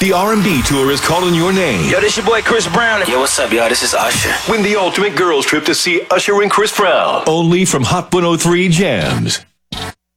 The R&B tour is calling your name. Yo, this your boy Chris Brown. Yo, what's up, y'all? This is Usher. Win the ultimate girls trip to see Usher and Chris Brown. Only from Hot 103 Jams.